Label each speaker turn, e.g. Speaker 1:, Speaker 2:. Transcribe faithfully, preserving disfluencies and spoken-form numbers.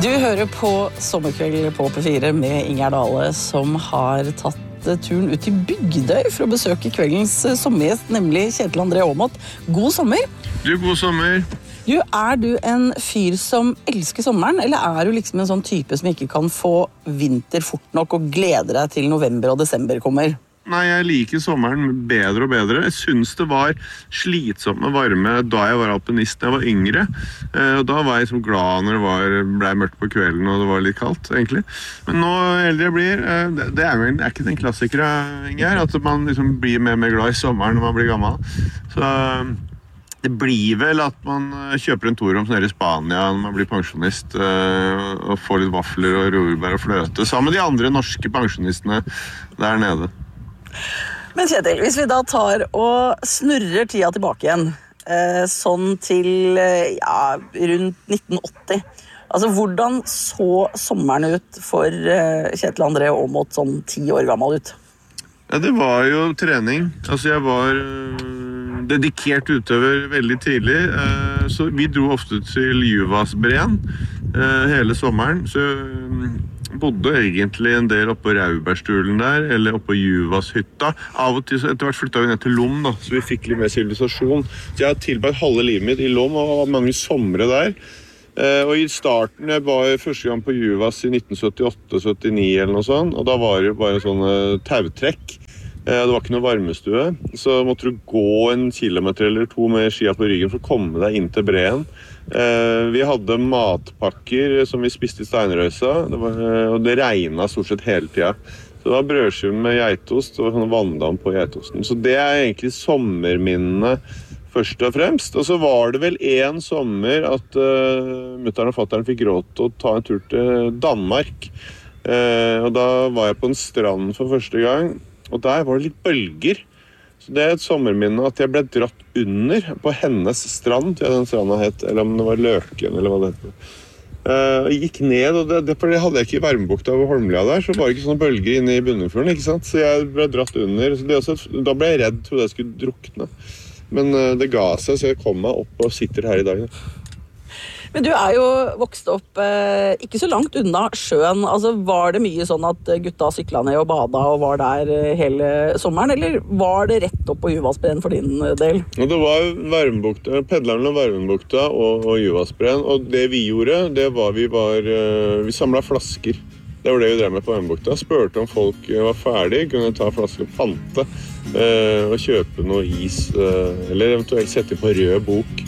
Speaker 1: Du hører på Sommerkveld på P fire med Ingjerd Dale, som har tatt turen ut til Bygdøy for å besøke kveldens sommergjest, nemlig Kjetil André Aamodt. God sommer!
Speaker 2: Du, god sommer!
Speaker 1: Du, er du en fyr som elsker sommeren, eller er du liksom en sånn type som ikke kan få vinter fort nok og gleder deg til november og desember kommer?
Speaker 2: Nei, jeg liker sommeren bedre og bedre. Jeg synes det var slitsomt med varme da jeg var alpinist da jeg var yngre. Og da var jeg liksom glad når det var, ble mørkt på kvelden og det var litt kaldt, egentlig. Men nå eldre jeg blir, det er jo er ikke den klassiker, Ingjerd, at man liksom blir mer og mer glad i sommeren når man blir gammel. Så det blir vel at man kjøper en torom nede i Spania når man blir pensjonist og får litt vafler og rorbær og fløte, sammen med de andre norske pensjonistene der nede.
Speaker 1: Men Kjetil, hvis vi da tar og snurrer tida tilbake igjen, eh, sånn til ja, rundt nitten åtti, altså hvordan så sommeren ut for eh, Kjetil André Aamodt sånn ti år gammel ut?
Speaker 2: Ja, det var jo trening. Altså jeg var øh, dedikert utøver veldig tidlig, øh, så vi dro ofte til Juvasbreen øh, hele sommeren, så øh, bodde egentlig en del oppe på Raubergstulen der, eller oppe på Juvashytta. Av og til så etter hvert flyttet vi ned til Lom, da, så vi fikk litt mer sivilisasjon. Så jeg har tilbrakt halve livet mitt i Lom, og var mange somre der. Eh, og i starten, jeg var første gang på Juvas i nitten syttiåtte syttini eller noe sånt, og da var det jo bare sånne tautrekk. Eh, det var ikke noe varmestue, så måtte du gå en kilometer eller to med skia på ryggen for å komme deg inn til breen. Eh, vi hadde matpakker som vi spiste i Steinrøysa, det var, og det regnet stort sett hele tiden. Så det var brødskive med geitost og sånn vanndam på geitosten. Så det er egentlig sommerminnene først og fremst. Og så var det vel en sommer at uh, mutteren og fatteren fikk råd til å ta en tur til Danmark. Uh, og da var jeg på en strand for første gang, og der var det litt bølger. Så det er et sommerminne at jeg ble dratt under på hennes strand, ja, den stranda het, eller om det var Løken, eller hva det heter. Uh, jeg gikk ned, og det, det, for det hadde jeg ikke i Varmbukta over Holmlia der, så var det ikke sånne bølger inne i Bunnefjorden, ikke sant? Så jeg ble dratt under, så det også, da ble jeg redd for at jeg skulle drukne. Men uh, det ga seg, så jeg kom meg opp og sitter her i dag. Da.
Speaker 1: Men du er jo vokst opp eh, ikke så langt unna sjøen. Altså, var det mye sånn at gutta sykla ned og bada og var der eh, hele sommeren, eller var det rett opp på Juvasbreen for din del?
Speaker 2: Ja, det var Varmbukta, Pedleren og Varmbukta og, og Juvasbreen, og det vi gjorde, det var vi var, uh, vi samlet flasker. Det var det vi drev med på Varmbukta. Spurte om folk var ferdige, kunne ta flasker og pante, uh, og kjøpe noe is, uh, eller eventuelt sette på rød bok.